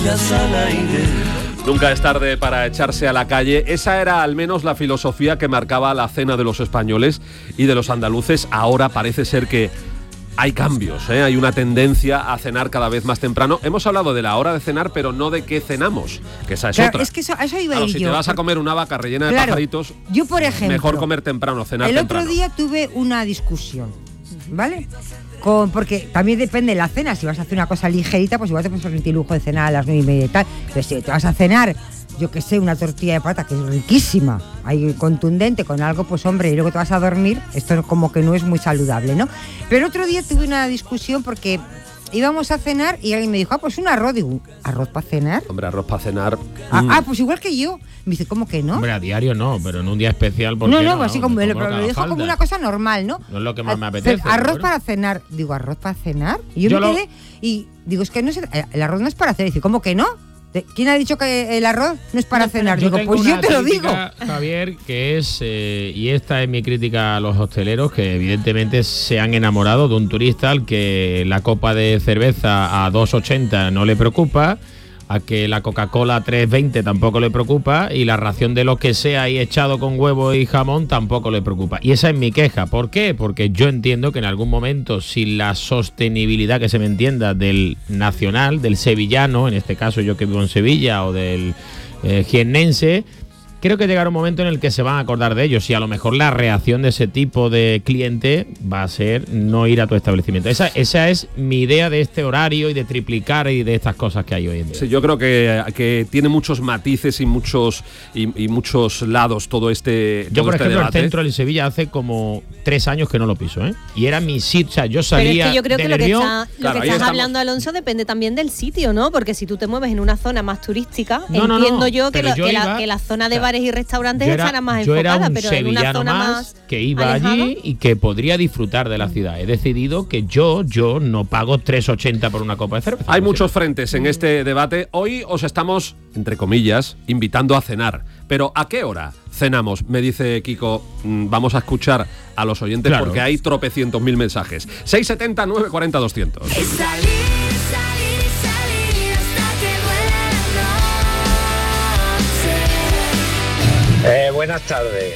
Nunca es tarde para echarse a la calle. Esa era al menos la filosofía que marcaba la cena de los españoles y de los andaluces. Ahora parece ser que hay cambios, ¿eh? Hay una tendencia a cenar cada vez más temprano. Hemos hablado de la hora de cenar, pero no de qué cenamos, que esa es otra. Es que eso iba a ir si yo. te vas a comer una vaca rellena de pajaritos, yo, por ejemplo, mejor comer temprano, cenar temprano. El otro día tuve una discusión, ¿vale? Porque también depende de la cena. Si vas a hacer una cosa ligerita, pues igual te puedes permitir el lujo de cenar a las 9:30 y tal. Pero si te vas a cenar, yo qué sé, una tortilla de patata que es riquísima, ahí contundente, con algo, pues hombre, y luego te vas a dormir, esto como que no es muy saludable, ¿no? Pero el otro día tuve una discusión porque íbamos a cenar y alguien me dijo, pues un arroz. Digo, ¿arroz para cenar? Hombre, arroz para cenar. Pues igual que yo. Me dice, ¿cómo que no? Hombre, a diario no, pero en un día especial, ¿por qué no, así como me lo dijo como una cosa normal, ¿no? No es lo que más me apetece. Arroz para cenar. Digo, ¿arroz para cenar? Y yo me quedé y digo, es que no es, el arroz no es para cenar. Dice, ¿cómo que no? ¿Quién ha dicho que el arroz no es para cenar? Digo, pues yo te lo digo. Javier, que es, y esta es mi crítica a los hosteleros, que evidentemente se han enamorado de un turista al que la copa de cerveza a 2,80 no le preocupa, a que la Coca-Cola a 3,20 tampoco le preocupa y la ración de lo que sea ahí echado con huevo y jamón tampoco le preocupa. Y esa es mi queja. ¿Por qué? Porque yo entiendo que en algún momento, si la sostenibilidad, que se me entienda, del nacional, del sevillano, en este caso yo que vivo en Sevilla, o del jiennense, creo que llegará un momento en el que se van a acordar de ellos y a lo mejor la reacción de ese tipo de cliente va a ser no ir a tu establecimiento. Esa es mi idea de este horario y de triplicar y de estas cosas que hay hoy en día. Sí, yo creo que tiene muchos matices y muchos lados todo este Yo, por ejemplo, debate. El centro de Sevilla hace como 3 años que no lo piso, ¿eh? Y era mi sitio, o sea, yo salía. Pero es que yo creo que lo que estás estamos hablando, Alonso, depende también del sitio, ¿no? Porque si tú te mueves en una zona más turística, entiendo yo que la zona de bares y restaurantes estarán más enfocadas, pero en una zona más que iba alejado, allí y que podría disfrutar de la ciudad. He decidido que yo no pago 3,80 por una copa de cerveza. Hay muchos frentes en este debate. Hoy os estamos, entre comillas, invitando a cenar. Pero ¿a qué hora cenamos? Me dice Kiko, vamos a escuchar a los oyentes, claro, porque hay tropecientos mil mensajes. 670 940 200. Buenas tardes.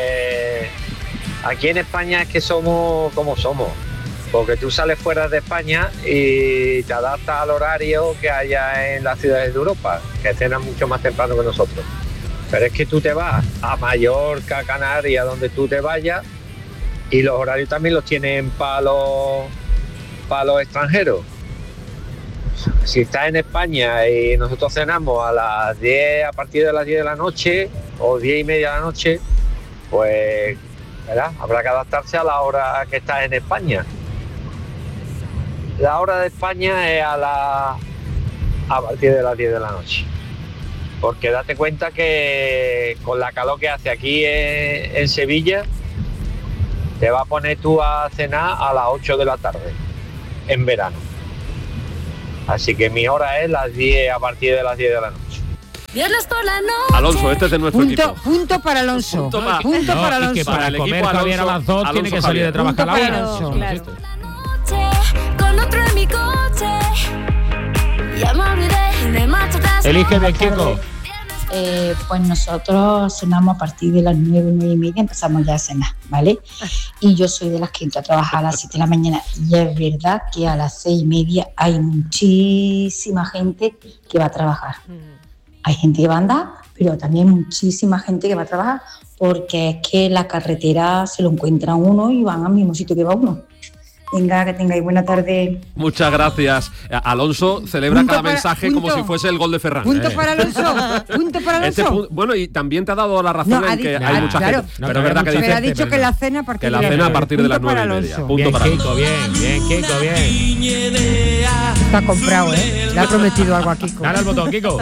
Aquí en España es que somos como somos, porque tú sales fuera de España y te adaptas al horario que haya en las ciudades de Europa, que cenan mucho más temprano que nosotros. Pero es que tú te vas a Mallorca, Canarias, donde tú te vayas, y los horarios también los tienen para los extranjeros. Si estás en España y nosotros cenamos a partir de las 10 de la noche o 10:30 de la noche, pues ¿verdad? Habrá que adaptarse a la hora que estás en España. La hora de España es a partir de las 10 de la noche. Porque date cuenta que con la calor que hace aquí en Sevilla, te va a poner tú a cenar a las 8 de la tarde, en verano. Así que mi hora es a partir de las 10 de la noche. Alonso, este es de nuestro equipo. Punto para Alonso. Punto para Alonso. Y que para comer Javier a las 2 tiene que salir de trabajar a la 1. Claro. Elige bien, Kiko. Pues nosotros cenamos a partir de las 9:30, empezamos ya a cenar, ¿vale? Y yo soy de las que entro a trabajar a las 7 de la mañana y es verdad que a las 6:30 hay muchísima gente que va a trabajar. Hay gente que va a andar, pero también muchísima gente que va a trabajar porque es que la carretera se lo encuentra uno y van al mismo sitio que va uno. Venga, que tengáis buena tarde. Muchas gracias. Alonso celebra cada mensaje como si fuese el gol de Ferran. Punto para Alonso. Punto para Alonso. Bueno, y también te ha dado la razón en que hay mucha gente. Pero es verdad que dice, ha dicho que la cena a partir de las 9:30. Punto para Alonso. Bien, Kiko, bien. Está comprado, ¿eh? Le ha prometido algo a Kiko. Dale al botón, Kiko.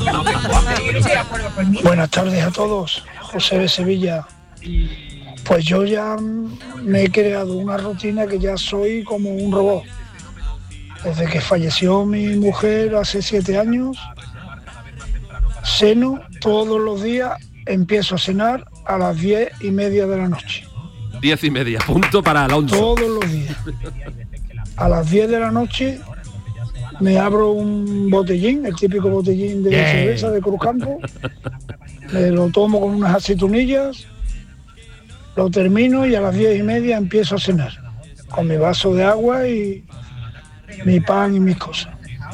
Buenas tardes a todos. José de Sevilla. Pues yo ya me he creado una rutina que ya soy como un robot. Desde que falleció mi mujer hace 7 años, ceno todos los días, empiezo a cenar a las 10:30 de la noche. 10:30, punto para Alonso. Todos los días. A las 10 de la noche me abro un botellín, el típico botellín de cerveza de Cruzcampo, me lo tomo con unas aceitunillas, lo termino y a las 10:30 empiezo a cenar, con mi vaso de agua y mi pan y mis cosas.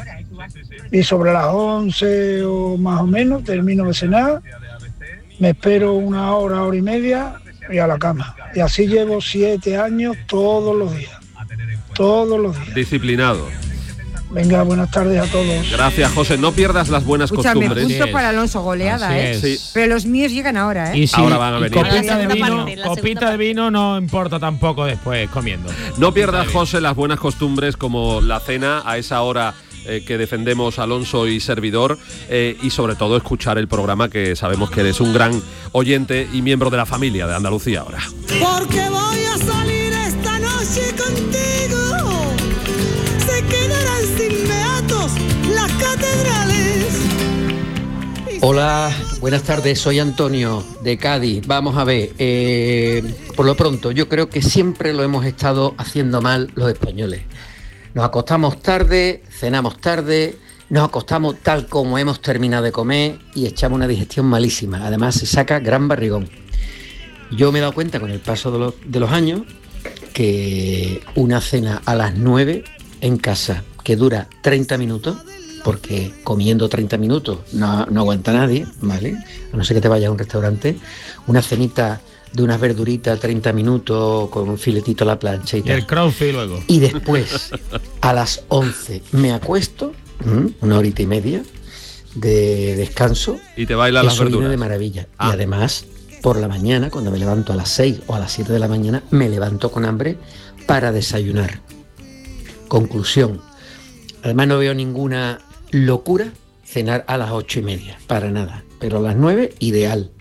Y sobre las 11 o más o menos termino de cenar, me espero una hora, hora y media y a la cama. Y así llevo 7 años todos los días. Disciplinado. Venga, buenas tardes a todos. Gracias, José. No pierdas las buenas costumbres. Justo para Alonso, goleada, Sí. Pero los míos llegan ahora, Y si, ahora van a venir. Copita de vino no importa tampoco después comiendo. No pierdas, José, las buenas costumbres como la cena a esa hora que defendemos Alonso y servidor, y sobre todo escuchar el programa, que sabemos que eres un gran oyente y miembro de la familia de Andalucía ahora. Porque voy a salir esta noche contigo, se quedarán sin beatos las catedrales. Hola, buenas tardes, soy Antonio de Cádiz. Vamos a ver, por lo pronto yo creo que siempre lo hemos estado haciendo mal los españoles. Nos acostamos tarde, cenamos tarde, nos acostamos tal como hemos terminado de comer y echamos una digestión malísima. Además se saca gran barrigón. Yo me he dado cuenta con el paso de los años que una cena a las 9 en casa, que dura 30 minutos, porque comiendo 30 minutos no aguanta nadie, ¿vale? A no ser que te vayas a un restaurante, una cenita de unas verduritas, 30 minutos, con un filetito a la plancha y tal. El crossfit luego. Y después, a las 11, me acuesto, una horita y media de descanso. Y te bailan las verduras. De maravilla. Y además, por la mañana, cuando me levanto a las 6 o a las 7 de la mañana, me levanto con hambre para desayunar. Conclusión. Además no veo ninguna locura cenar a las 8:30, para nada. Pero a las 9, ideal.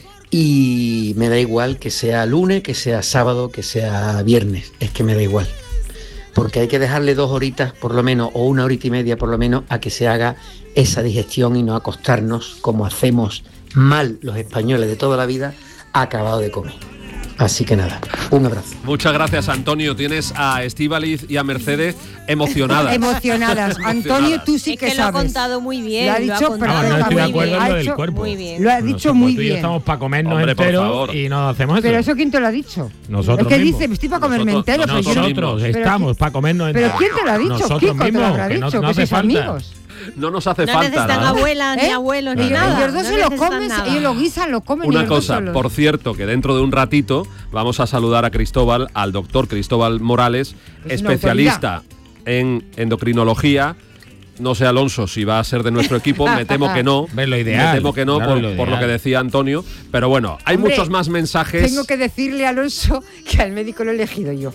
Y me da igual que sea lunes, que sea sábado, que sea viernes, es que me da igual, porque hay que dejarle 2 horitas por lo menos, o 1 horita y media por lo menos, a que se haga esa digestión y no acostarnos como hacemos mal los españoles de toda la vida, acabado de comer. Así que nada, un abrazo. Muchas gracias, Antonio. Tienes a Estíbaliz y a Mercedes emocionadas. Emocionadas. Antonio, tú sí que sabes. Lo ha contado muy bien. Lo ha dicho perfectamente. No estoy de acuerdo en lo del cuerpo. Muy bien. Lo ha dicho muy bien. Tú y yo estamos para comernos enteros y no hacemos eso. Pero eso, ¿quién te lo ha dicho? Nosotros es que mismos. dice, estoy para comerme entero. Nosotros estamos para comernos enteros. ¿Pero quién te lo ha dicho? Nosotros Kiko mismos, te lo habrá dicho, no que hace sois falta. amigos. No nos hace no falta. No necesitan abuelas ni abuelos ni nada. Ellos dos se lo comen, ellos lo guisan, lo comen. Una cosa, por cierto, que dentro de un ratito vamos a saludar a Cristóbal, al doctor Cristóbal Morales, especialista en endocrinología. No sé, Alonso, si va a ser de nuestro equipo, me temo que no. Lo ideal, me temo que no, claro, por lo que decía Antonio. Pero bueno, hay muchos más mensajes. Tengo que decirle a Alonso que al médico lo he elegido yo.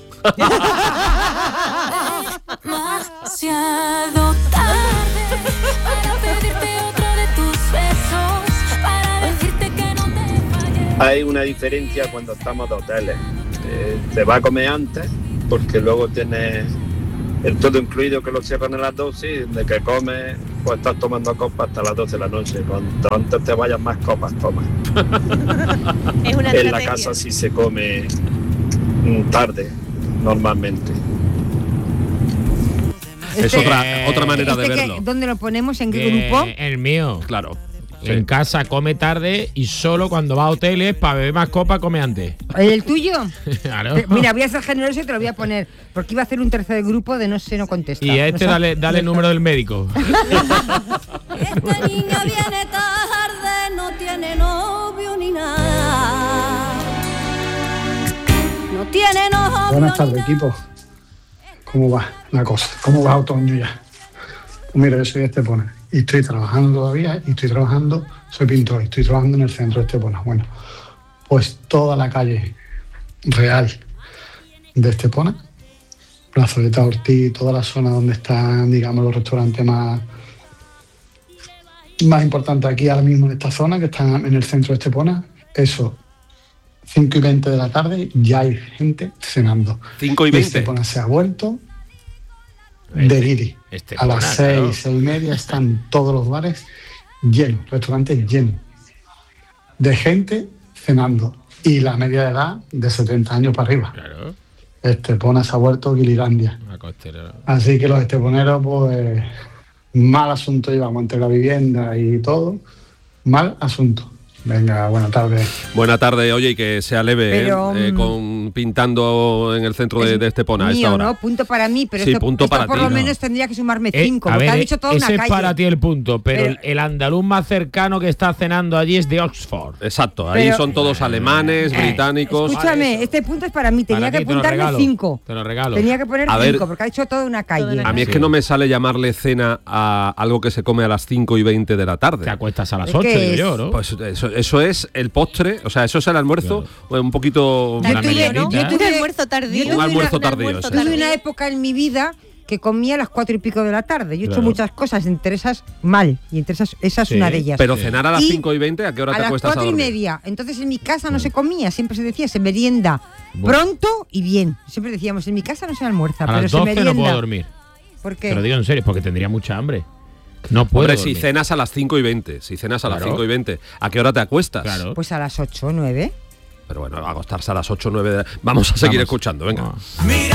Demasiado tarde para pedirte otro de tus besos, para decirte que no te fallé. Hay una diferencia cuando estamos de hoteles. Te va a comer antes, porque luego tienes el todo incluido, que lo cierran a las 12, de que comes, pues estás tomando copas hasta las 12 de la noche. Cuanto antes te vayas, más copas tomas. Es una en la casa sí se come tarde, normalmente. Es otra manera de verlo. ¿Dónde lo ponemos? ¿En qué grupo? El mío. Claro. En casa come tarde y solo cuando va a hoteles para beber más copa come antes. ¿El tuyo? Claro. Mira, voy a ser generoso y te lo voy a poner, porque iba a hacer un tercer grupo de no sé, no contesta. Y a este dale el número del médico. Esta niña viene tarde, no tiene novio ni nada. No tiene novio. Buenas tardes, equipo. ¿Cómo va la cosa? ¿Cómo va otoño ya? Pues mira, yo soy de Estepona y estoy trabajando todavía, soy pintor y estoy trabajando en el centro de Estepona. Bueno, pues toda la calle real de Estepona, Plazoleta Ortiz, toda la zona donde están, digamos, los restaurantes más importantes aquí ahora mismo en esta zona, que están en el centro de Estepona, eso, 5:20 de la tarde, ya hay gente cenando. 5:20. Estepona se ha vuelto de guiri. A las 6, 6:30 están todos los bares llenos, restaurantes llenos de gente cenando, y la media de edad de 70 años para arriba. Claro. Estepona se ha vuelto Guililandia. Así que los esteponeros, pues, mal asunto llevamos entre la vivienda y todo. Mal asunto. Venga, buenas tardes. Buenas tardes, oye, y que sea leve, pero, con pintando en el centro de Estepona a esta hora. ¿no? Punto para mí, pero sí, esto, punto esto para por ti, lo menos tendría que sumarme 5, porque ver, ha dicho toda una ese calle. Es para ti el punto, pero el andaluz más cercano que está cenando allí es de Oxford. Exacto, ahí son todos alemanes, británicos. Escúchame, este punto es para mí, tenía que apuntarme 5. Te lo regalo. Tenía que poner 5, porque ha dicho toda una calle. A mí es que no me sale llamarle cena a algo que se come a las 5:20 de la tarde. Te acuestas a las 8, digo yo, ¿no? Pues eso es el postre, o sea, eso es el almuerzo, un poquito... Yo tuve almuerzo tardío. Un almuerzo tardío. Tuve una época en mi vida que comía a las 4 y pico de la tarde. Yo he hecho muchas cosas, entre esas mal, y entre esas es una de ellas. Pero cenar a las 5:20, ¿a qué hora te acuestas a dormir? A las 4:30. Entonces en mi casa no se comía, siempre se decía, se merienda pronto y bien. Siempre decíamos, en mi casa no se almuerza, pero se merienda. A las 12 no puedo dormir. ¿Por qué? Te lo digo en serio, porque tendría mucha hambre. No puedo. Hombre, si cenas a las 5:20, a las 5:20, ¿a qué hora te acuestas? Claro. Pues a las 8 o 9. Pero bueno, acostarse a las 8 o 9. Vamos a seguir escuchando, venga.